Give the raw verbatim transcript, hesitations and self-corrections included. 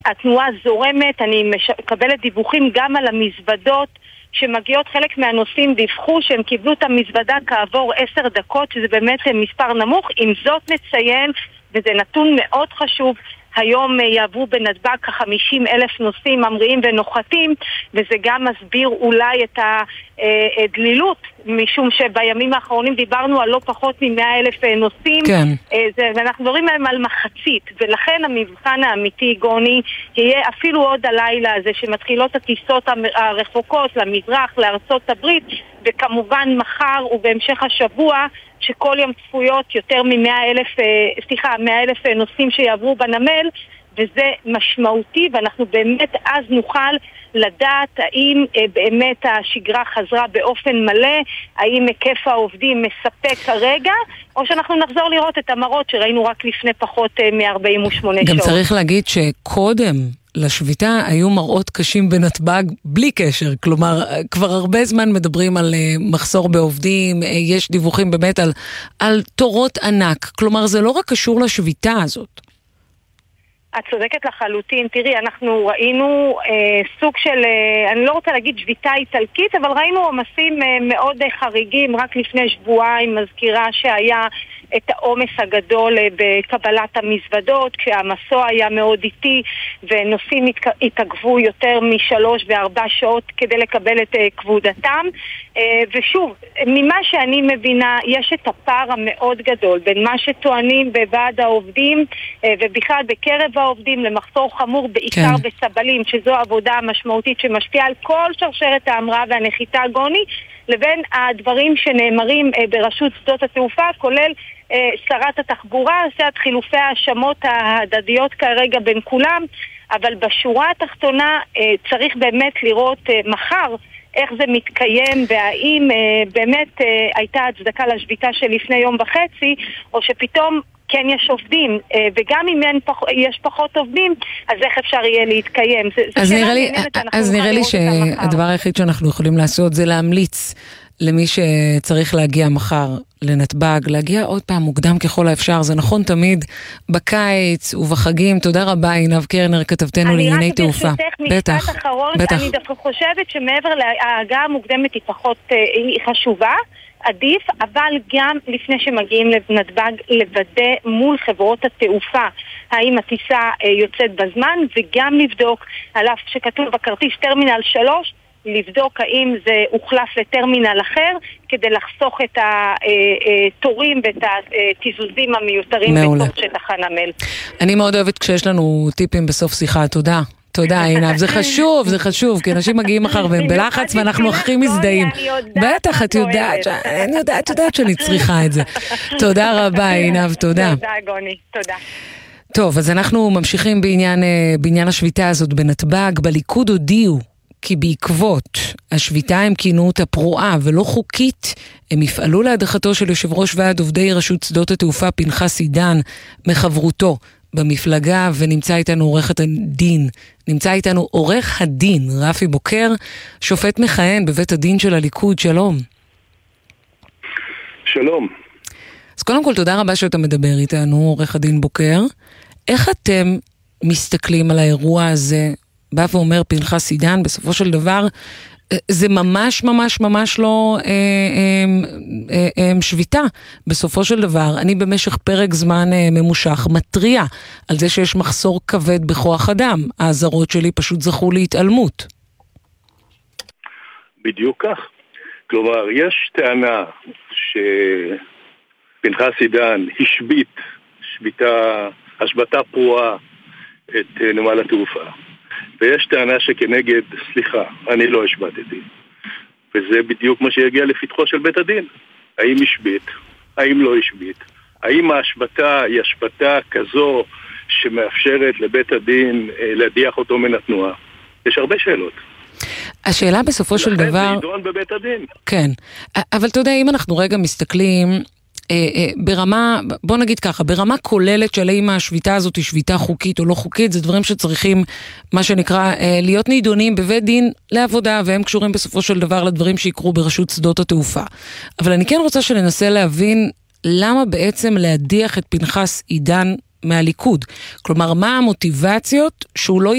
התנועה זורמת, אני מקבלת דיווחים גם על המזוודות שמגיעות, חלק מהנוסעים דיווחו שהם קיבלו את המזוודה כעבור עשר דקות, שזה באמת מספר נמוך. עם זאת נציין, וזה נתון מאוד חשוב, היום יעברו בנתב"ג כ-חמישים אלף נוסעים ממריאים ונוחתים, וזה גם מסביר אולי את הדלילות, משום שבימים האחרונים דיברנו על לא פחות מ-מאה אלף נוסעים, כן. ואנחנו מדברים עליהם על מחצית, ולכן המבחן האמיתי, גוני, יהיה אפילו עוד הלילה הזה שמתחילות הטיסות הרחוקות למזרח, לארצות הברית, וכמובן מחר ובהמשך השבוע, שכל יום צפויות יותר מ-מאה אלף, סליחה, מאה אלף נוסעים שיעברו בנמל, וזה משמעותי, ואנחנו באמת אז נוכל לדעת האם באמת השגרה חזרה באופן מלא, האם היקף העובדים מספק כרגע, או שאנחנו נחזור לראות את המראות שראינו רק לפני פחות מ-ארבעים ושמונה שעות. גם צריך להגיד שקודם לשביתה היו מראות קשים בנתב"ג בלי קשר, כלומר כבר הרבה זמן מדברים על מחסור בעובדים, יש דיווחים באמת על, על תורות ענק, כלומר זה לא רק קשור לשביתה הזאת. את צודקת לחלוטין. תראי, אנחנו ראינו אה, סוג של, אה, אני לא רוצה להגיד שביתה איטלקית, אבל ראינו עומסים אה, מאוד אה, חריגים. רק לפני שבועיים מזכירה שהיה את העומס הגדול אה, בקבלת המזוודות, כשהמסוע היה מאוד איטי, ונוסעים התעכבו יותר משלוש וארבע שעות כדי לקבל את אה, כבודתם. אה, ושוב, ממה שאני מבינה, יש את הפער המאוד גדול בין מה שטוענים בוועד העובדים, אה, ובכלל בקרב העובדים למחסור חמור בעיקר כן. בסבלים, שזו עבודה משמעותית שמשפיעה על כל שרשרת ההמראה והנחיתה גוני, לבין הדברים שנאמרים אה, ברשות שדות התעופה, כולל אה, שרת התחבורה, עושה חילופי האשמות ההדדיות כרגע בין כולם, אבל בשורה התחתונה אה, צריך באמת לראות אה, מחר איך זה מתקיים, והאם אה, באמת אה, הייתה הצדקה לשביתה של לפני יום וחצי, או שפתאום כן יש עובדים, וגם אם יש פחות עובדים, אז איך אפשר יהיה להתקיים? אז נראה לי, אז נראה לי שהדבר היחיד שאנחנו יכולים לעשות זה להמליץ למי שצריך להגיע מחר לנתב"ג, להגיע עוד פעם מוקדם ככל האפשר. זה נכון תמיד בקיץ ובחגים. תודה רבה, עינב קרנר, כתבתנו לענייני תעופה. בטח, בטח. אני דווקא חושבת שמעבר להגעה המוקדמת היא פחות, היא חשובה, עדיף, אבל גם לפני שמגיעים לנתב"ג לוודא מול חברות התעופה האם הטיסה יוצאת בזמן, וגם לבדוק, על אף שכתוב בכרטיס טרמינל שלוש, לבדוק האם זה הוחלף לטרמינל אחר, כדי לחסוך את התורים ואת התיזוזים המיותרים בתוך שטח הנמל. אני מאוד אוהבת כשיש לנו טיפים בסוף שיחה. תודה. תודה, עינב. זה חשוב, זה חשוב, כי אנשים מגיעים מחר והם בלחץ ואנחנו הכי מזדהים. בטח, את יודעת, אני יודעת, את יודעת שאני צריכה את זה. תודה רבה, עינב, תודה. תודה, גוני, תודה. טוב, אז אנחנו ממשיכים בעניין, בעניין השביתה הזאת בנתב"ג. בליכוד הודיעו כי בעקבות השביתה הם כינו אותה פרועה ולא חוקית, הם יפעלו להדחתו של יושב ראש ועד עובדי רשות שדות התעופה פנחס עידן מחברותו במפלגה, ונמצא איתנו עורך הדין, נמצא איתנו עורך הדין רפי בוקר, שופט מכהן בבית הדין של הליכוד. שלום. שלום. אז קודם כל תודה רבה שאתה מדבר איתנו, עורך הדין בוקר. איך אתם מסתכלים על האירוע הזה? בא ואומר פנחס עידן, בסופו של דבר זה ממש ממש ממש לא אה, אה, אה, אה, שביתה. בסופו של דבר, אני במשך פרק זמן אה, ממושך מטריע על זה שיש מחסור כבד בכוח אדם. האזהרות שלי פשוט זכו להתעלמות. בדיוק כך. כלומר, יש טענה שפנחס עידן השבית, שביתה, השבתה פרועה את נמל התעופה. ויש טענה שכנגד, סליחה, אני לא השבטתי. וזה בדיוק מה שיגיע לפתחו של בית הדין. האם השבית? האם לא השבית? האם ההשבתה היא השבתה כזו שמאפשרת לבית הדין להדיח אותו מן התנועה? יש הרבה שאלות. השאלה בסופו של דבר... לכן זה ידון בבית הדין. כן. אבל אתה יודע, אם אנחנו רגע מסתכלים... ברמה, בוא נגיד ככה, ברמה כוללת של האם השביתה הזאת היא שביתה חוקית או לא חוקית, זה דברים שצריכים, מה שנקרא, להיות נידונים בבית דין לעבודה, והם קשורים בסופו של דבר לדברים שיקרו ברשות שדות התעופה. אבל אני כן רוצה שננסה להבין למה בעצם להדיח את פנחס עידן מהליכוד. כלומר, מה המוטיבציות שהוא לא